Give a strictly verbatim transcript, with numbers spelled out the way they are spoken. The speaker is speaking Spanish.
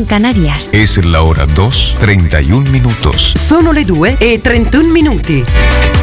Canarias. Es la hora dos, treinta y un minutos. Sono le due e trentuno minuti.